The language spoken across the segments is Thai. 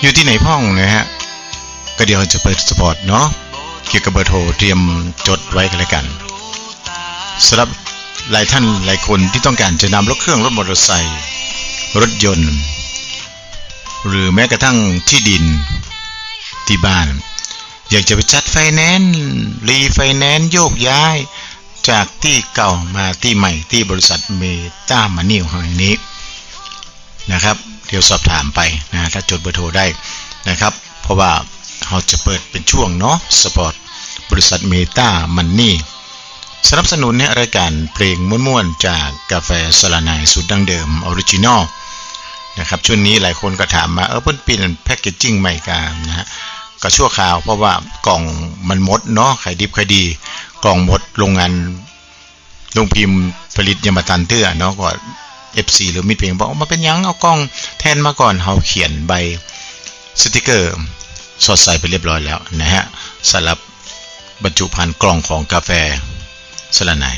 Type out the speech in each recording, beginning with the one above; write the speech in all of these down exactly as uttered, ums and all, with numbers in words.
อยู่ที่ไหนพ่องนะฮะก็เดี๋ยวจะเปิดสปอร์ตเนาะเกี่ยวกับเบอร์โทรเตรียมจดไว้กันเลยกันสำหรับหลายท่านหลายคนที่ต้องการจะนำรถเครื่องรถมอเตอร์ไซค์รถยนต์หรือแม้กระทั่งที่ดินที่บ้านอยากจะไปจัดไฟแนนซ์รีไฟแนนซ์โยกย้ายจากที่เก่ามาที่ใหม่ที่บริษัทเมตามานิวแห่งนี้นะครับเดี๋ยวสอบถามไปนะถ้าจดเบอร์โทรได้นะครับเพราะว่าเราจะเปิดเป็นช่วงเนาะสปอร์ตบริษัทเมตามันนี่สนับสนุนในรายการเพลงม่วนๆจากกาแฟสลานายสูตรดั้งเดิมออริจินอลนะครับช่วงนี้หลายคนก็ถามมาเออเพิ่นเปลี่ยนแพ็คเกจจิ้งใหม่กันนะฮะก็ชั่วคราวเพราะว่ากล่องมันหมดเนาะขายดิบขายดีกล่องหมดโรงงานโรงพิมพ์ผลิตยามาตันเตื้อเนาะก็ เอฟ ซี หรือมิตรเพลงบอกมาเป็นยังเอากล้องแทนมาก่อนเฮาเขียนใบสติกเกอร์สอดใส่ไปเรียบร้อยแล้วนะฮะสำหรับบรรจุภัณฑ์กล่องของกาแฟสลานาย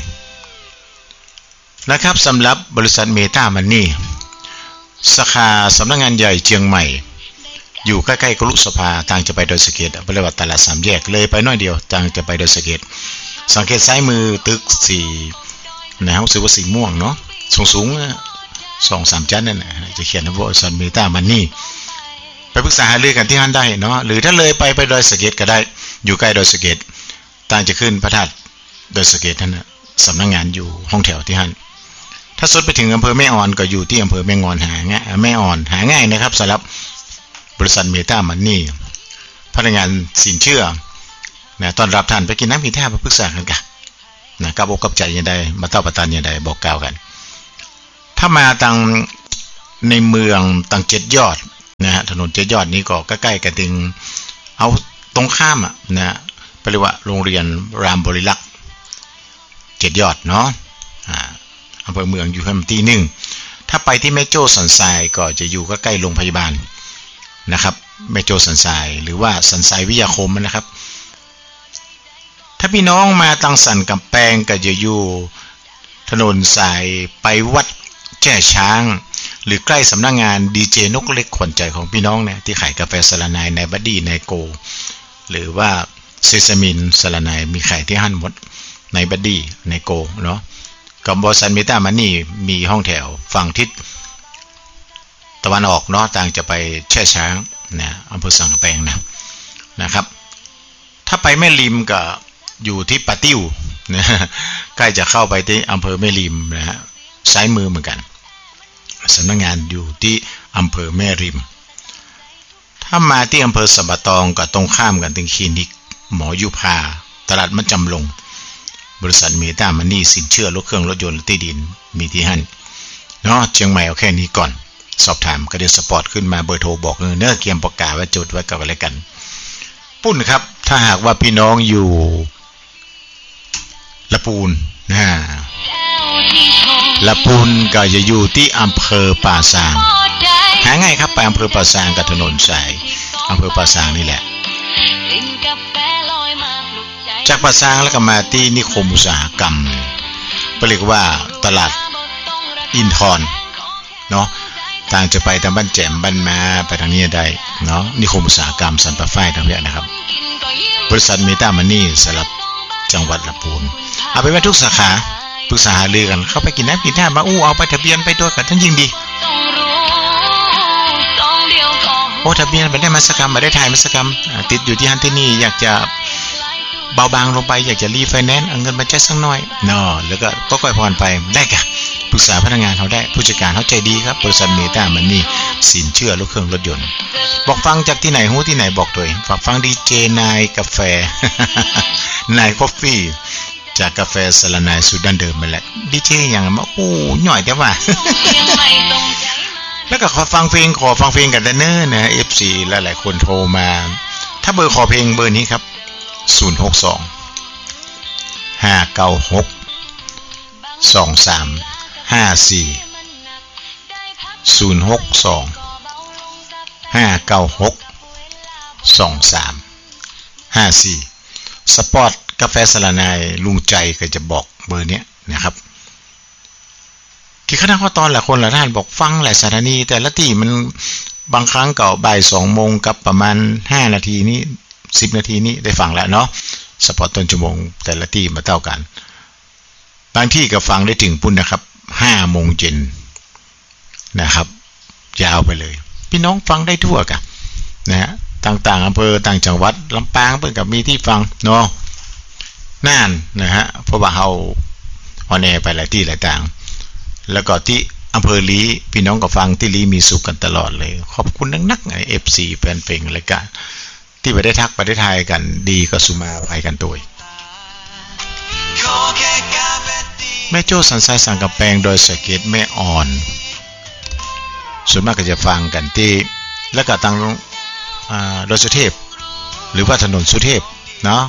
นะครับสำหรับบริษัทเมตามันนี่สาขาสำนักงานใหญ่เชียงใหม่อยู่ใกล้ๆกรุสภาทางจะไปดอยสะเก็ดเรียกว่าตลาดสามแยกเลยไปน้อยเดียวทางจะไปดอยสะเก็ดสังเกตซ้ายมือตึกสีนะรู้สึกว่าสีม่วงเนาะสูงๆสองสามชั้นนั่นแหละจะเขียนว่าบริษัทเมตามันนี่ไปปรึกษาหารือกันที่นั่นได้เนาะหรือถ้าเลยไปไปดอยสะเก็ดก็ได้อยู่ใกล้ดอยสะเก็ดต่างจะขึ้นพระธาตุดอยสะเก็ดนั่นนะสำนักงานอยู่ห้องแถวที่นั่นถ้าสุดไปถึงอำเภอแม่อ่อนก็อยู่ที่อำเภอแม่งอนหาง่ายแม่อ่อนหาง่ายนะครับสำหรับบริษัทเมตามันนี่พนักงานสินเชื่อนะต้อนรับท่านไปกินน้ำกินท่าไปปรึกษากันกันนะกับอกกับใจยังไงมาเต้าประทานยังไงบอกกล่าวกันถ้ามาทางในเมืองต่างเจ็ดยอดนะฮะถนนเจ็ดยอดนี้ก็ใกล้ๆกันถึงเอาตรงข้ามอ่ะนะไปเรียกว่าโรงเรียนรามบริลักษ์เจ็ดยอดเนาะอ่าอำเภอเมืองอยู่ที่ที่หนึ่งถ้าไปที่แม่โจ้สันทรายก็จะอยู่ใกล้ๆโรงพยาบาลนะครับแม่โจ้สันทรายหรือว่าสันทรายวิทยาคมนะครับถ้าพี่น้องมาตังสันกำแพงก็จะอยู่ถนนสายไปวัดแจ้ช้างหรือใกล้สำนักงานดีเจนกเล็กขวัญใจของพี่น้องเนี่ยที่ขายกาแฟสลานายในบัดดี้ในโกหรือว่าเซซามินสลานายมีขายที่ห้างหมดในบัดดี้ในโกเนาะกับบริษัทเมตามันนี่มีห้องแถวฝั่งทิศตะวันออกเนาะต่างจะไปแช่ช้างนะอำเภอสังกะแปงนะนะครับถ้าไปแม่ริมก็อยู่ที่ปะติ้วนะใกล้จะเข้าไปที่อำเภอแม่ริมนะฮะซ้ายมือเหมือนกันสำนักงานอยู่ที่อำเภอแม่ริมถ้ามาที่อำเภอสัมปะตองก็ตรงข้ามกันถึงคลินิกหมอยุพาตลาดมัดจำลงบริษัทเมตามันนี่สินเชื่อรถเครื่องรถยนต์ที่ดินมีที่หั่นเนาะเชียงใหม่เอาแค่นี้ก่อนสอบถามก็เดี๋ยวสปอร์ตขึ้นมาเบอร์โทรบอกเออเนื้อเกียมประกาศไว้จดไว้กับอะไรกันปุ้นครับถ้าหากว่าพี่น้องอยู่ละปูนนะละปูนก็จะอยู่ที่อำเภอป่าซางหาง่ายครับไปอำเภอป่าซางกับถนนสายอำเภอป่าซางนี่แหละจากป่าซางแล้วก็มาที่นิคมอุตสาหกรรมเรียกว่าตลาดอินทรเนาะต่างจะไปทางบ้านแจ่มบ้านมาไปทางนี้ได้เนาะนิคมอุตสาหกรรมสันป่าฝ้ายทางนี้นะครับบริษัทเมตามันนี่สำหรับจังหวัดลำพูนเอาไปไว้ทุกสาขาปรึกษาหารือกันเข้าไปกินน้ำกินท่ามาอู้เอาไปทะเบียนไปตัวกันทั้งยิ่งดีโอ้ทะเบียนไปได้มาสกรรมมาได้ถ่ายมาสกรรมติดอยู่ที่ฮันที่นี่อยากจะเบาบางลงไปอยากจะรีไฟแนนซ์เอาเงินมาแจ้สักหน่อยเนาะแล้วก็ก็ค่อยผ่อนไปได้ค่ะปรึกษาพนักงานเขาได้ผู้จัดการเขาใจดีครับบริษัทเมตามันนี่สินเชื่อรถเครื่องรถยนต์บอกฟังจากที่ไหนหูที่ไหนบอกตัวเองฝากฟังดีเจนายกาแฟ นายกาแฟจากกาแฟสลานายสูตรดั้งเดิมมาแหละดีเจอย่างมาโอ้หน่อยแต่ว่า แล้วก็ขอฟังเพลงขอฟังเพลงกันเด้อนะ เอฟ ซี หลายๆคนโทรมาถ้าเบอร์ขอเพลงเบอร์นี้ครับศูนย์ หก สอง ห้า เก้า หก สอง สาม ห้า สี่ ศูนย์ หก สอง ห้า เก้า หก สอง สาม ห้า สี่สปอร์ตกาแฟสลานายลุงใจก็จะบอกเบอร์นี้นะครับที่คณะข้อตอนหลายคนหลายท่านบอกฟังหลายสถานีแต่ละที่มันบางครั้งก็บ่ายสองโมงกับประมาณห้านาทีนี้สิบนาทีนี้ได้ฟังแล้วเนาะสปอร์ตต้นชั่วโมงแต่ละที่มาเท่ากันบางที่ก็ฟังได้ถึงปุ่นนะครับห้าโมงเย็นนะครับยาวไปเลยพี่น้องฟังได้ทั่วกันนะฮะต่างๆอำเภอต่างจังหวัดลำปางเพิ่นกับมีที่ฟังเนาะน่านนะฮะเพราะว่าเฮาออนแอร์ไปหลายที่หลายต่างแล้วก็ที่อำเภอลีพี่น้องก็ฟังที่ลีมีสุขกันตลอดเลยขอบคุณนักๆไอ้ เอฟ ซี แฟนเพลงรายการที่ไปได้ทักไปได้ทายกันดีก็สุมาไปกันตัวแม่โจ้สันทรายสังกำแพงโดยสเก็ตแม่อ่อนส่วนมากก็จะฟังกันที่แล้วก็ทางโดยสุเทพหรือว่าถนนสุเทพเนาะ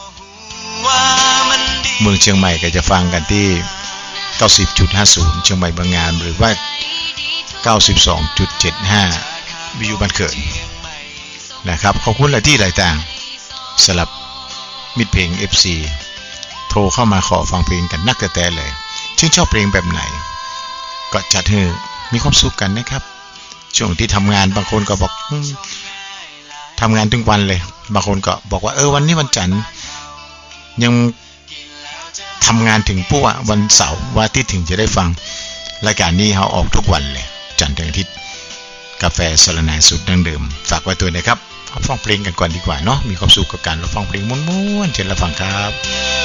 เมืองเชียงใหม่ก็จะฟังกันที่ เก้าสิบจุดห้าศูนย์ เชียงใหม่บางงานหรือว่า เก้าสิบสองจุดเจ็ดห้า วิวบ้านเกิดนะครับขอบคุณหลายที่หลายต่างสลับมิตรเพลง เอฟ ซี โทรเข้ามาขอฟังเพลงกันนักแต่เลยชื่นชอบเพลงแบบไหนก็จัดให้มีความสุขกันนะครับช่วงที่ทำงานบางคนก็บอกทำงานถึงวันเลยบางคนก็บอกว่าเออวันนี้วันจันทร์ยังทำงานถึงปุ๊บวันเสาร์วันอาทิตย์ถึงจะได้ฟังรายการนี้เขาออกทุกวันเลยจันทร์ถึงอาทิตย์กาแฟสละแหน่สุดดั้งเดิมฝากไว้ตัวนะครับเอาฟังเพลงกันก่อนดีกว่าเนาะมีความสุขกับการรับฟังเพลงม้วนๆเชิญรับฟังครับ